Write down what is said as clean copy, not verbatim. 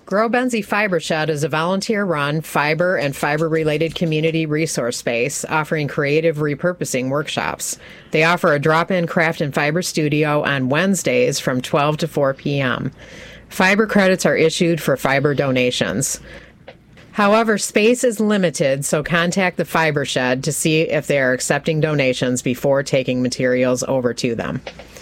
Grow Benzie Fiber Shed is a volunteer-run fiber and fiber-related community resource space offering creative repurposing workshops. They offer a drop-in craft and fiber studio on Wednesdays from 12 to 4 p.m. Fiber credits are issued for fiber donations. However, space is limited, so contact the Fiber Shed to see if they are accepting donations before taking materials over to them.